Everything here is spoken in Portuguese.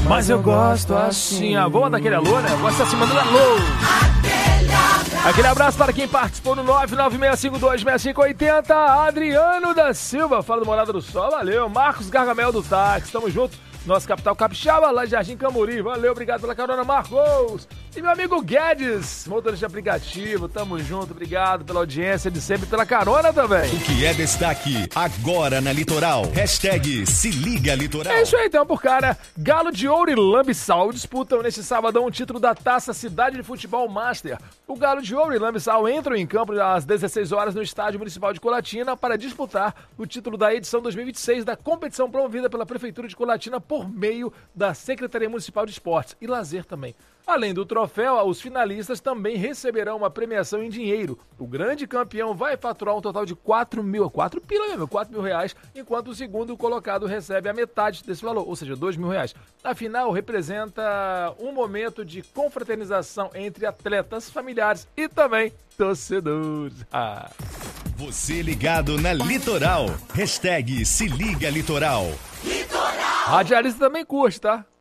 Mas eu gosto assim. A voz daquele alô, né? Gosta assim, mandando alô. Aquele abraço para quem participou no 996526580. Adriano da Silva, fala do Morada do Sol, valeu. Marcos Gargamel do Táxi, tamo junto. Nossa capital capixaba, lá de Jardim Camburi. Valeu, obrigado pela carona, Marcos. E meu amigo Guedes, motorista de aplicativo, tamo junto, obrigado pela audiência de sempre, pela carona também. O que é destaque agora na Litoral? Hashtag Se Liga Litoral. É isso aí então, por cara. Galo de Ouro e Lambissal disputam neste sabadão o título da Taça Cidade de Futebol Master. O Galo de Ouro e Lambissal entram em campo às 16 horas no Estádio Municipal de Colatina para disputar o título da edição 2026 da competição promovida pela Prefeitura de Colatina por meio da Secretaria Municipal de Esportes e Lazer também. Além do troféu, os finalistas também receberão uma premiação em dinheiro. O grande campeão vai faturar um total de 4 mil reais, enquanto o segundo colocado recebe a metade desse valor, ou seja, 2 mil reais. A final representa um momento de confraternização entre atletas, familiares e também torcedores. Você ligado na Litoral. Hashtag Se Liga Litoral. Radialista também curte, tá?